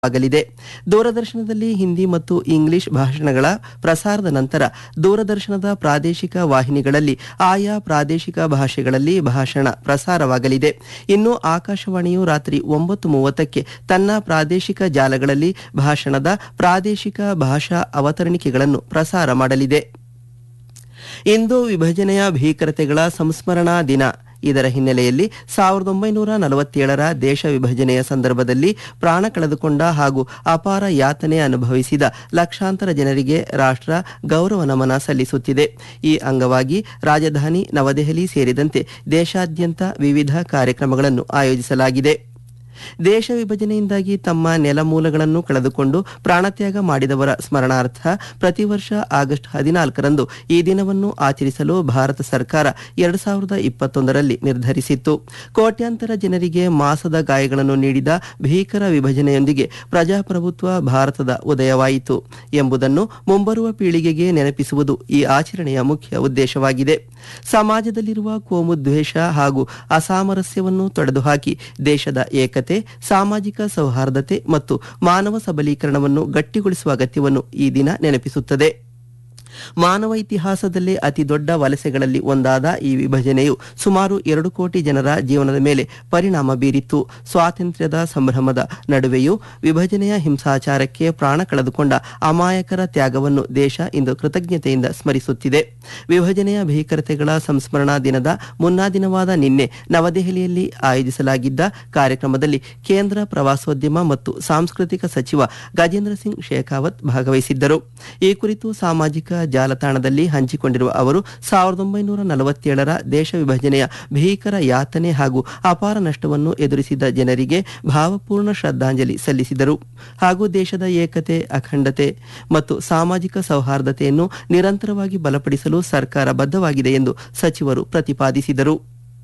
ಆಗಲಿದೆ. ದೂರದರ್ಶನದಲ್ಲಿ ಹಿಂದಿ ಮತ್ತು ಇಂಗ್ಲಿಷ್ ಭಾಷಣಗಳ ಪ್ರಸಾರದ ನಂತರ ದೂರದರ್ಶನದ ಪ್ರಾದೇಶಿಕ ವಾಹಿನಿಗಳಲ್ಲಿ ಆಯಾ ಪ್ರಾದೇಶಿಕ ಭಾಷೆಗಳಲ್ಲಿ ಭಾಷಣ ಪ್ರಸಾರವಾಗಲಿದೆ. ಇನ್ನು ಆಕಾಶವಾಣಿಯು ರಾತ್ರಿ 9:30ಕ್ಕೆ ತನ್ನ ಪ್ರಾದೇಶಿಕ ಜಾಲಗಳಲ್ಲಿ ಭಾಷಣದ ಪ್ರಾದೇಶಿಕ ಭಾಷಾ ಅವತರಣಿಕೆಗಳನ್ನು ಪ್ರಸಾರ ಮಾಡಲಿದೆ. ಇಂದು ವಿಭಜನೆಯ ಭೀಕರತೆಗಳ ಸಂಸ್ಮರಣಾ ದಿನ. ಇದರ ಹಿನ್ನೆಲೆಯಲ್ಲಿ 1947ರ ದೇಶ ವಿಭಜನೆಯ ಸಂದರ್ಭದಲ್ಲಿ ಪ್ರಾಣ ಕಳೆದುಕೊಂಡ ಹಾಗೂ ಅಪಾರ ಯಾತನೆ ಅನುಭವಿಸಿದ ಲಕ್ಷಾಂತರ ಜನರಿಗೆ ರಾಷ್ಟ್ರ ಗೌರವ ನಮನ ಸಲ್ಲಿಸುತ್ತಿದೆ. ಈ ಅಂಗವಾಗಿ ರಾಜಧಾನಿ ನವದೆಹಲಿ ಸೇರಿದಂತೆ ದೇಶಾದ್ಯಂತ ವಿವಿಧ ಕಾರ್ಯಕ್ರಮಗಳನ್ನು ಆಯೋಜಿಸಲಾಗಿದೆ. ದೇಶ ವಿಭಜನೆಯಿಂದಾಗಿ ತಮ್ಮ ನೆಲಮೂಲಗಳನ್ನು ಕಳೆದುಕೊಂಡು ಪ್ರಾಣತ್ಯಾಗ ಮಾಡಿದವರ ಸ್ಮರಣಾರ್ಥ ಪ್ರತಿ ವರ್ಷ ಆಗಸ್ಟ್ 14ರಂದು ಈ ದಿನವನ್ನು ಆಚರಿಸಲು ಭಾರತ ಸರ್ಕಾರ 2021ರಲ್ಲಿ ನಿರ್ಧರಿಸಿತ್ತು. ಕೋಟ್ಯಾಂತರ ಜನರಿಗೆ ಮಾಸದ ಗಾಯಗಳನ್ನು ನೀಡಿದ ಭೀಕರ ವಿಭಜನೆಯೊಂದಿಗೆ ಪ್ರಜಾಪ್ರಭುತ್ವ ಭಾರತದ ಉದಯವಾಯಿತು ಎಂಬುದನ್ನು ಮುಂಬರುವ ಪೀಳಿಗೆಗೆ ನೆನಪಿಸುವುದು ಈ ಆಚರಣೆಯ ಮುಖ್ಯ ಉದ್ದೇಶವಾಗಿದೆ. ಸಮಾಜದಲ್ಲಿರುವ ಕೋಮುದ್ವೇಷ ಹಾಗೂ ಅಸಾಮರಸ್ಯವನ್ನು ತೊಡೆದುಹಾಕಿ ದೇಶದ ಏಕತೆ, ಸಾಮಾಜಿಕ ಸೌಹಾರ್ದತೆ ಮತ್ತು ಮಾನವ ಸಬಲೀಕರಣವನ್ನು ಗಟ್ಟಿಗೊಳಿಸುವ ಅಗತ್ಯವನ್ನು ಈ ದಿನ ನೆನಪಿಸುತ್ತದೆ. ಮಾನವ ಇತಿಹಾಸದಲ್ಲೇ ಅತಿ ದೊಡ್ಡ ವಲಸೆಗಳಲ್ಲಿ ಒಂದಾದ ಈ ವಿಭಜನೆಯು ಸುಮಾರು 2 ಕೋಟಿ ಜನರ ಜೀವನದ ಮೇಲೆ ಪರಿಣಾಮ ಬೀರಿತ್ತು. ಸ್ವಾತಂತ್ರ್ಯದ ಸಂಭ್ರಮದ ನಡುವೆಯೂ ವಿಭಜನೆಯ ಹಿಂಸಾಚಾರಕ್ಕೆ ಪ್ರಾಣ ಕಳೆದುಕೊಂಡ ಅಮಾಯಕರ ತ್ಯಾಗವನ್ನು ದೇಶ ಇಂದು ಕೃತಜ್ಞತೆಯಿಂದ ಸ್ಮರಿಸುತ್ತಿದೆ. ವಿಭಜನೆಯ ಭೀಕರತೆಗಳ ಸಂಸ್ಮರಣಾ ದಿನದ ಮುನ್ನಾ ದಿನವಾದ ನಿನ್ನೆ ನವದೆಹಲಿಯಲ್ಲಿ ಆಯೋಜಿಸಲಾಗಿದ್ದ ಕಾರ್ಯಕ್ರಮದಲ್ಲಿ ಕೇಂದ್ರ ಪ್ರವಾಸೋದ್ಯಮ ಮತ್ತು ಸಾಂಸ್ಕೃತಿಕ ಸಚಿವ ಗಜೇಂದ್ರ ಸಿಂಗ್ ಶೇಖಾವತ್ ಭಾಗವಹಿಸಿದ್ದರು. ಈ ಕುರಿತು ಸಾಮಾಜಿಕ ಜಾಲತಾಣದಲ್ಲಿ ಹಂಚಿಕೊಂಡಿರುವ ಅವರು 1947ರ ದೇಶ ವಿಭಜನೆಯ ಭೀಕರ ಯಾತನೆ ಹಾಗೂ ಅಪಾರ ನಷ್ಟವನ್ನು ಎದುರಿಸಿದ ಜನರಿಗೆ ಭಾವಪೂರ್ಣ ಶ್ರದ್ಧಾಂಜಲಿ ಸಲ್ಲಿಸಿದರು ಹಾಗೂ ದೇಶದ ಏಕತೆ, ಅಖಂಡತೆ ಮತ್ತು ಸಾಮಾಜಿಕ ಸೌಹಾರ್ದತೆಯನ್ನು ನಿರಂತರವಾಗಿ ಬಲಪಡಿಸಲು ಸರ್ಕಾರ ಬದ್ಧವಾಗಿದೆ ಎಂದು ಸಚಿವರು ಪ್ರತಿಪಾದಿಸಿದರು.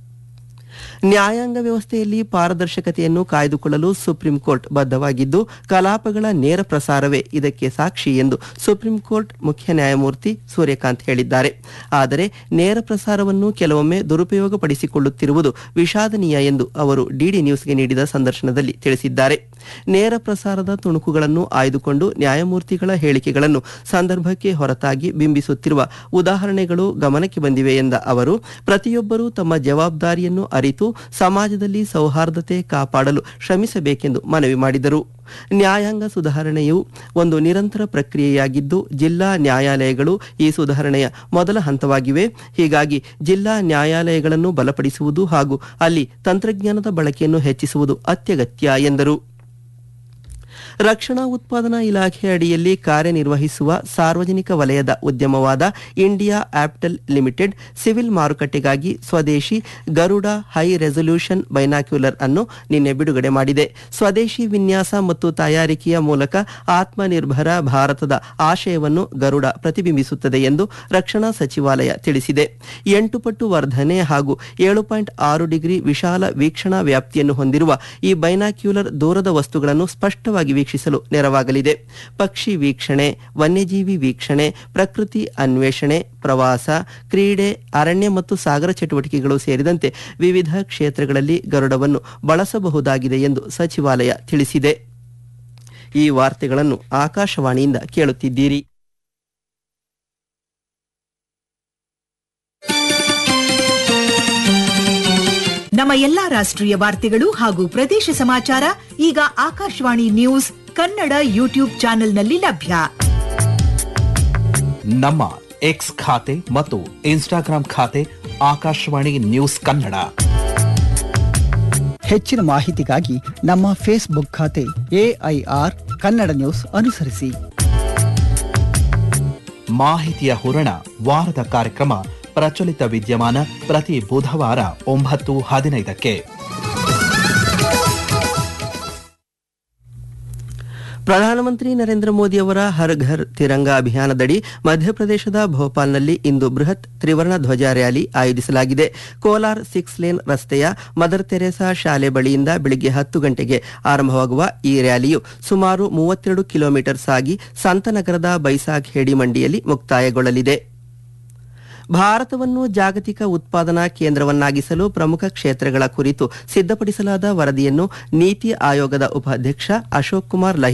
ನ್ಯಾಯಾಂಗ ವ್ಯವಸ್ಥೆಯಲ್ಲಿ ಪಾರದರ್ಶಕತೆಯನ್ನು ಕಾಯ್ದುಕೊಳ್ಳಲು ಸುಪ್ರೀಂ ಕೋರ್ಟ್ ಬದ್ಧವಾಗಿದ್ದು, ಕಲಾಪಗಳ ನೇರ ಪ್ರಸಾರವೇ ಇದಕ್ಕೆ ಸಾಕ್ಷಿ ಎಂದು ಸುಪ್ರೀಂ ಕೋರ್ಟ್ ಮುಖ್ಯ ನ್ಯಾಯಮೂರ್ತಿ ಸೂರ್ಯಕಾಂತ್ ಹೇಳಿದ್ದಾರೆ. ಆದರೆ ನೇರ ಪ್ರಸಾರವನ್ನು ಕೆಲವೊಮ್ಮೆ ದುರುಪಯೋಗಪಡಿಸಿಕೊಳ್ಳುತ್ತಿರುವುದು ವಿಷಾದನೀಯ ಎಂದು ಅವರು ಡಿಡಿ ನ್ಯೂಸ್ಗೆ ನೀಡಿದ ಸಂದರ್ಶನದಲ್ಲಿ ತಿಳಿಸಿದ್ದಾರೆ. ನೇರ ಪ್ರಸಾರದ ತುಣುಕುಗಳನ್ನು ಆಯ್ದುಕೊಂಡು ನ್ಯಾಯಮೂರ್ತಿಗಳ ಹೇಳಿಕೆಗಳನ್ನು ಸಂದರ್ಭಕ್ಕೆ ಹೊರತಾಗಿ ಬಿಂಬಿಸುತ್ತಿರುವ ಉದಾಹರಣೆಗಳು ಗಮನಕ್ಕೆ ಬಂದಿವೆ ಎಂದ ಅವರು, ಪ್ರತಿಯೊಬ್ಬರೂ ತಮ್ಮ ಜವಾಬ್ದಾರಿಯನ್ನು ಅರಿತು ಸಮಾಜದಲ್ಲಿ ಸೌಹಾರ್ದತೆ ಕಾಪಾಡಲು ಶ್ರಮಿಸಬೇಕೆಂದು ಮನವಿ ಮಾಡಿದರು. ನ್ಯಾಯಾಂಗ ಸುಧಾರಣೆಯು ಒಂದು ನಿರಂತರ ಪ್ರಕ್ರಿಯೆಯಾಗಿದ್ದು, ಜಿಲ್ಲಾ ನ್ಯಾಯಾಲಯಗಳು ಈ ಸುಧಾರಣೆಯ ಮೊದಲ ಹಂತವಾಗಿವೆ. ಹೀಗಾಗಿ ಜಿಲ್ಲಾ ನ್ಯಾಯಾಲಯಗಳನ್ನು ಬಲಪಡಿಸುವುದು ಹಾಗೂ ಅಲ್ಲಿ ತಂತ್ರಜ್ಞಾನದ ಬಳಕೆಯನ್ನು ಹೆಚ್ಚಿಸುವುದು ಅತ್ಯಗತ್ಯ ಎಂದರು. ರಕ್ಷಣಾ ಉತ್ಪಾದನಾ ಇಲಾಖೆ ಅಡಿಯಲ್ಲಿ ಕಾರ್ಯನಿರ್ವಹಿಸುವ ಸಾರ್ವಜನಿಕ ವಲಯದ ಉದ್ಯಮವಾದ ಇಂಡಿಯಾ ಆಪ್ಟೆಲ್ ಲಿಮಿಟೆಡ್ ಸಿವಿಲ್ ಮಾರುಕಟ್ಟೆಗಾಗಿ ಸ್ವದೇಶಿ ಗರುಡ ಹೈ ರೆಸಲ್ಯೂಷನ್ ಬೈನಾಕ್ಯುಲರ್ ಅನ್ನು ನಿನ್ನೆ ಬಿಡುಗಡೆ ಮಾಡಿದೆ. ಸ್ವದೇಶಿ ವಿನ್ಯಾಸ ಮತ್ತು ತಯಾರಿಕೆಯ ಮೂಲಕ ಆತ್ಮನಿರ್ಭರ ಭಾರತದ ಆಶಯವನ್ನು ಗರುಡ ಪ್ರತಿಬಿಂಬಿಸುತ್ತದೆ ಎಂದು ರಕ್ಷಣಾ ಸಚಿವಾಲಯ ತಿಳಿಸಿದೆ. 8 ಪಟ್ಟು ವರ್ಧನೆ ಹಾಗೂ 7.6 ಡಿಗ್ರಿ ವಿಶಾಲ ವೀಕ್ಷಣಾ ವ್ಯಾಪ್ತಿಯನ್ನು ಹೊಂದಿರುವ ಈ ಬೈನಾಕ್ಯುಲರ್ ದೂರದ ವಸ್ತುಗಳನ್ನು ಸ್ಪಷ್ಟವಾಗಿ ವೀಕ್ಷಿಸಲು ನೆರವಾಗಲಿದೆ. ಪಕ್ಷಿ ವೀಕ್ಷಣೆ, ವನ್ಯಜೀವಿ ವೀಕ್ಷಣೆ, ಪ್ರಕೃತಿ ಅನ್ವೇಷಣೆ, ಪ್ರವಾಸ, ಕ್ರೀಡೆ, ಅರಣ್ಯ ಮತ್ತು ಸಾಗರ ಚಟುವಟಿಕೆಗಳು ಸೇರಿದಂತೆ ವಿವಿಧ ಕ್ಷೇತ್ರಗಳಲ್ಲಿ ಗರುಡವನ್ನು ಬಳಸಬಹುದಾಗಿದೆ ಎಂದು ಸಚಿವಾಲಯ ತಿಳಿಸಿದೆ. ಈ ವಾರ್ತೆಗಳನ್ನು ಆಕಾಶವಾಣಿಯಿಂದ ಕೇಳುತ್ತಿದ್ದೀರಿ. ನಮ್ಮ ಎಲ್ಲಾ ರಾಷ್ಟ್ರೀಯ ವಾರ್ತೆಗಳು ಹಾಗೂ ಪ್ರದೇಶ ಸಮಾಚಾರ ಈಗ ಆಕಾಶವಾಣಿ ನ್ಯೂಸ್ ಕನ್ನಡ ಯೂಟ್ಯೂಬ್ ಚಾನೆಲ್ನಲ್ಲಿ ಲಭ್ಯ. ನಮ್ಮ ಎಕ್ಸ್ ಖಾತೆ ಮತ್ತು ಇನ್ಸ್ಟಾಗ್ರಾಂ ಖಾತೆ ಆಕಾಶವಾಣಿ ನ್ಯೂಸ್ ಕನ್ನಡ. ಹೆಚ್ಚಿನ ಮಾಹಿತಿಗಾಗಿ ನಮ್ಮ ಫೇಸ್ಬುಕ್ ಖಾತೆ AIR ಕನ್ನಡ ನ್ಯೂಸ್ ಅನುಸರಿಸಿ. ಮಾಹಿತಿಯ ಹೂರಣ ವಾರದ ಕಾರ್ಯಕ್ರಮ ಪ್ರಚಲಿತ ವಿದ್ಯಮಾನ ಪ್ರತಿ ಬುಧವಾರ 9:15ಕ್ಕೆ. ಪ್ರಧಾನಮಂತ್ರಿ ನರೇಂದ್ರ ಮೋದಿ ಅವರ ಹರ್ ಘರ್ ತಿರಂಗ ಅಭಿಯಾನದಡಿ ಮಧ್ಯಪ್ರದೇಶದ ಭೋಪಾಲ್ನಲ್ಲಿ ಇಂದು ಬೃಹತ್ ತ್ರಿವರ್ಣ ಧ್ವಜ ರ್ಯಾಲಿ ಆಯೋಜಿಸಲಾಗಿದೆ. ಕೋಲಾರ್ 6 ಲೇನ್ ರಸ್ತೆಯ ಮದರ್ ತೆರೇಸಾ ಶಾಲೆ ಬಳಿಯಿಂದ ಬೆಳಿಗ್ಗೆ 10 ಗಂಟೆಗೆ ಆರಂಭವಾಗುವ ಈ ರ್ಯಾಲಿಯು ಸುಮಾರು 32 ಕಿಲೋಮೀಟರ್ ಸಾಗಿ ಸಂತನಗರದ ಬೈಸಾಖ್ ಹೇಡಿ ಮಂಡಿಯಲ್ಲಿ ಮುಕ್ತಾಯಗೊಳ್ಳಲಿದೆ. ಭಾರತವನ್ನು ಜಾಗತಿಕ ಉತ್ಪಾದನಾ ಕೇಂದ್ರವನ್ನಾಗಿಸಲು ಪ್ರಮುಖ ಕ್ಷೇತ್ರಗಳ ಕುರಿತು ಸಿದ್ಧಪಡಿಸಲಾದ ವರದಿಯನ್ನು ನೀತಿ ಆಯೋಗದ ಉಪಾಧ್ಯಕ್ಷ ಅಶೋಕ್ ಕುಮಾರ್